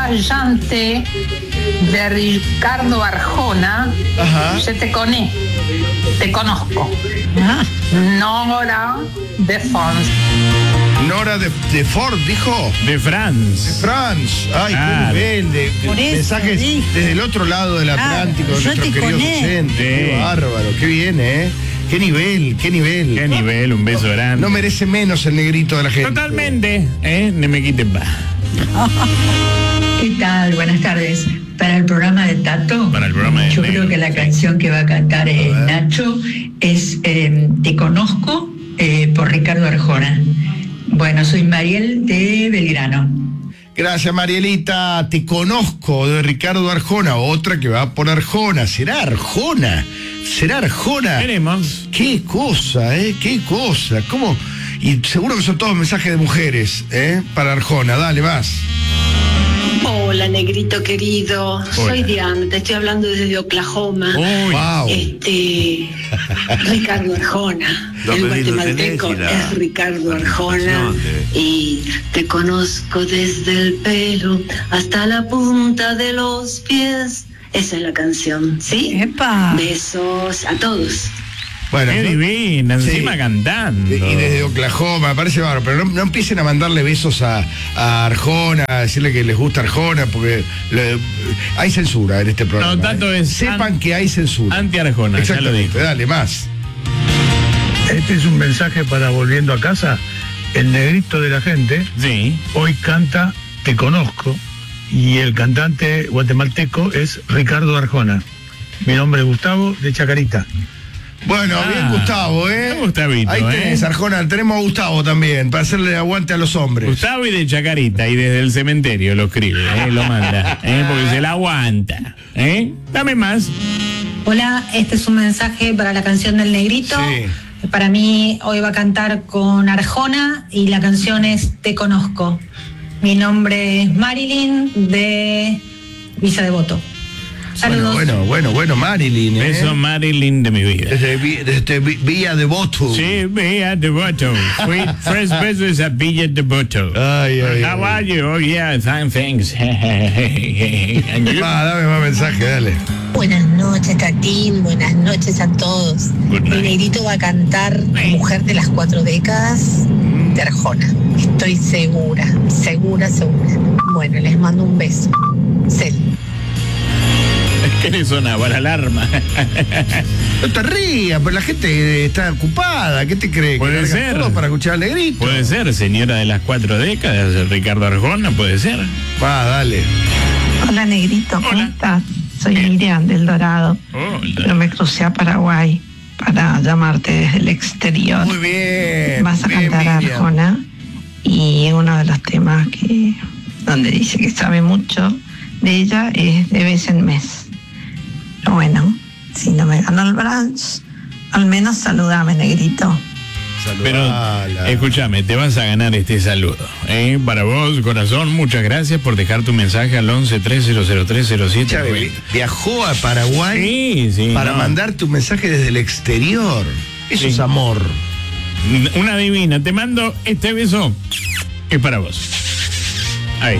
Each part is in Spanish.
fallante de Ricardo Arjona. Ajá. Je te conozco. Nora de Fons. Nora de Ford, dijo. De France. France. Ay, Claro. qué nivel de Por eso mensajes dije. desde el otro lado del Atlántico, de yo nuestros te queridos conozco. oyentes. Qué Sí. bárbaro, qué bien, ¿eh? Qué nivel, qué nivel. Qué nivel, un beso grande. No merece menos el negrito de la gente. Totalmente, no me quiten paz. ¿Qué tal? Buenas tardes. Para el programa de Tato, Para el programa de yo Negro, creo que la sí. canción que va a cantar Nacho es Te Conozco por Ricardo Arjona. Bueno, soy Mariel de Belgrano. Gracias, Marielita. Te conozco, de Ricardo Arjona. Otra que va por Arjona. ¿Será Arjona? ¿Será Arjona? Veremos. Qué cosa, ¿eh? Qué cosa. ¿Cómo? Y seguro que son todos mensajes de mujeres, ¿eh? Para Arjona. Dale, vas. Hola, negrito querido. Soy Diana, te estoy hablando desde Oklahoma. Uy, Wow. Ricardo Arjona, Lo el pedí, lo guatemalteco tenés, y la es Ricardo Arjona. participación Y te conozco desde el pelo hasta la punta de los pies. Esa es la canción, ¿sí? ¡Epa! Besos a todos. Bueno, qué ¿no? divina, encima Sí. cantando. Y desde Oklahoma, me parece bárbaro, pero no empiecen a mandarle besos a Arjona, a decirle que les gusta Arjona, porque hay censura en este programa. No, tanto es Sepan que hay censura. Anti-Arjona, ya lo Exactamente, dijo. dale, más. Este es un mensaje para Volviendo a Casa. El negrito de la gente Sí. hoy canta Te Conozco y el cantante guatemalteco es Ricardo Arjona. Mi nombre es Gustavo de Chacarita. Bueno, bien Gustavo, ¿eh? bien Gustavito, Ahí tenés, ¿eh? Arjona, tenemos a Gustavo también, para hacerle aguante a los hombres. Gustavo y de Chacarita, y desde el cementerio lo escribe, lo manda, porque se la aguanta. Dame más. Hola, este es un mensaje para la canción del Negrito. Sí. Para mí hoy va a cantar con Arjona y la canción es Te Conozco. Mi nombre es Marilyn de Villa Devoto. Saludos. Bueno, Marilyn, ¿eh? Beso Marilyn de mi vida. Desde Villa Devoto. Sí, Villa Devoto. First besos a Villa Devoto. Ay. How are you? Oh, yeah, fine, thanks. And you? Dame más mensaje, dale. Buenas noches, Tatín. Buenas noches a todos. Good night. El negrito va a cantar Mujer de las 4 décadas de Arjona. Estoy segura. Bueno, les mando un beso. Cel. ¿Qué le sonaba la alarma? No te rías, pero la gente está ocupada. ¿Qué te crees? Puede ¿Que largan ser. todo para escuchar al negrito? Puede ser, señora de las 4 décadas, Ricardo Arjona, puede ser. Va, dale. Hola, negrito, ¿cómo Hola. estás? Soy Miriam del Dorado, pero me crucé a Paraguay para llamarte desde el exterior. Muy bien. Vas a bien, cantar Miriam. Arjona y uno de los temas donde dice que sabe mucho de ella es de vez en mes. Pero bueno, si no me gano el brunch, al menos saludame, negrito. Pero, escúchame, te vas a ganar este saludo. Para vos, corazón, muchas gracias por dejar tu mensaje al 11-3003-07. Viajó a Paraguay Sí, para no. mandarte un mensaje desde el exterior. Eso Sí. es amor. Una divina, te mando este beso. Es para vos. Ahí.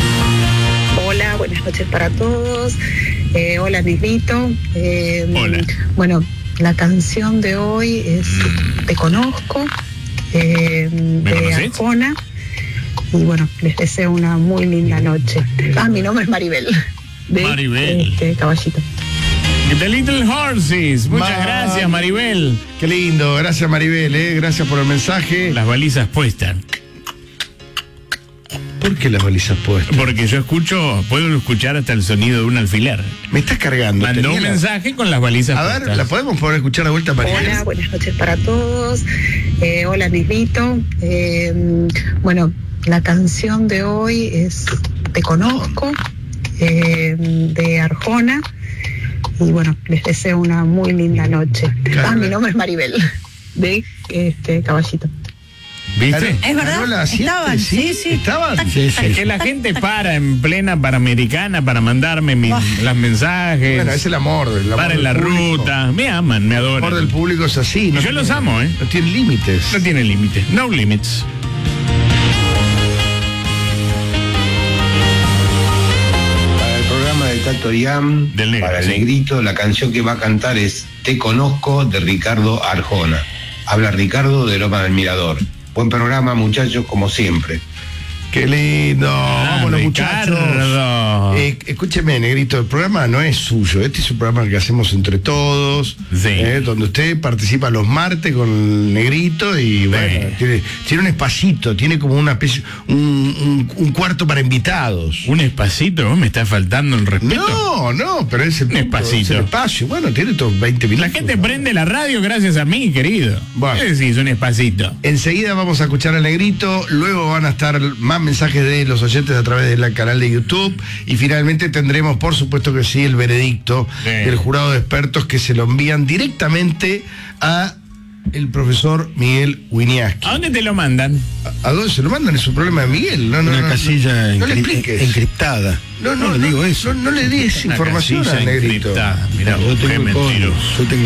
Hola, buenas noches para todos. Hola, negrito. Hola. Bueno, la canción de hoy es Te Conozco, de conoces? Arjona. Y bueno, les deseo una muy linda noche. Mi nombre es Maribel. De Maribel. Caballito. The Little Horses. Muchas gracias, Maribel. Qué lindo. Gracias, Maribel. Gracias por el mensaje. Las balizas puestas. ¿Por qué las balizas puestas? Porque yo puedo escuchar hasta el sonido de un alfiler. Me estás cargando. Mandó un mensaje con las balizas A puestas. ver, ¿la podemos poder escuchar de vuelta, Maribel? Hola, buenas noches para todos. Hola, negrito. Bueno, la canción de hoy es Te Conozco, de Arjona. Y bueno, les deseo una muy linda noche. Mi nombre es Maribel, de Caballito. ¿Viste? Es verdad, estaban, sí. Estaban. Es que la gente para en plena Panamericana para mandarme los mensajes. Bueno, es el amor. Para en la público. ruta. Me aman, me adoran. El amor del público es así. Yo los amo, ¿eh? No tiene límites. No tiene límites. No limits. Tato Ian, para el Negrito, la canción que va a cantar es Te Conozco, de Ricardo Arjona. Habla Ricardo de Loma del Mirador. Buen programa, muchachos, como siempre. Qué lindo, vámonos muchachos. Escúcheme, Negrito, el programa no es suyo, este es un programa que hacemos entre todos, donde usted participa los martes con el Negrito y bueno, tiene un espacito, tiene como una especie, un cuarto para invitados. ¿Un espacito? ¿Vos me está faltando el respeto? No, pero es el espacito. Es el espacio, bueno, tiene estos 20 minutos. La gente prende la radio gracias a mí, querido. Bueno. ¿Qué decís? Un espacito. Enseguida vamos a escuchar al Negrito, luego van a estar más mensajes de los oyentes a través del canal de YouTube y finalmente tendremos, por supuesto que sí, el veredicto del jurado de expertos que se lo envían directamente a el profesor Miguel Wieniawski. ¿A dónde te lo mandan? ¿A dónde se lo mandan? Es un problema de Miguel. Una casilla no le expliques. Encriptada. No le digo eso. No le des información al Negrito. Mirá, yo tengo el código.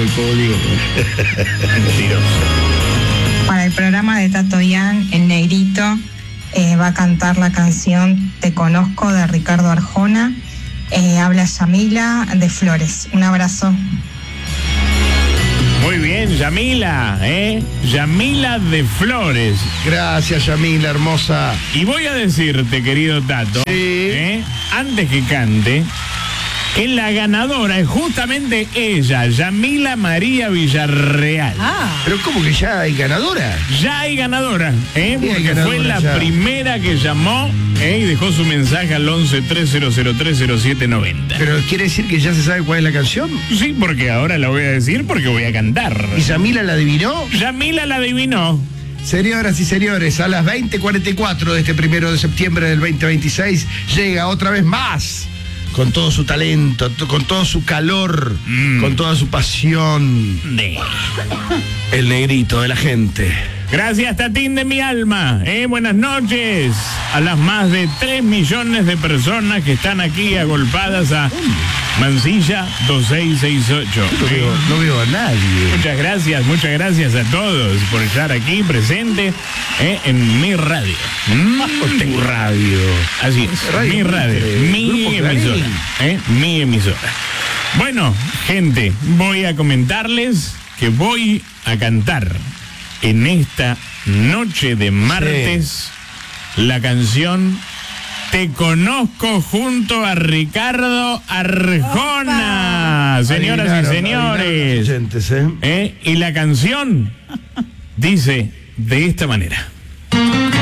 Mentiroso. Para el programa de Tato Ian, el Negrito va a cantar la canción Te Conozco de Ricardo Arjona. Habla Yamila de Flores. Un abrazo. Muy bien, Yamila, Yamila de Flores. Gracias, Yamila, hermosa. Y voy a decirte, querido Tato, antes que cante, que la ganadora es justamente ella, Yamila María Villarreal. Pero ¿cómo que ya hay ganadora? Ya hay ganadora, porque ganadora, fue la ya. primera que llamó y dejó su mensaje al 11-3003-0790. Pero quiere decir que ya se sabe cuál es la canción. Sí, porque ahora la voy a decir porque voy a cantar. ¿Y Yamila la adivinó? Yamila la adivinó. Señoras y señores, a las 20:44 de este 1 de septiembre del 2026 llega otra vez más. Con todo su talento, con todo su calor, con toda su pasión. El Negrito de la gente. Gracias, Tatín de mi alma. Buenas noches a las más de 3 millones de personas que están aquí agolpadas a Mansilla 2668. No veo a nadie. Muchas gracias a todos por estar aquí presente en mi radio. Tu radio. Así es, mi radio, mi emisora. Mi emisora. Bueno, gente, voy a comentarles que voy a cantar en esta noche de martes la canción Te Conozco junto a Ricardo Arjona. Señoras y señores. Y la canción dice de esta manera.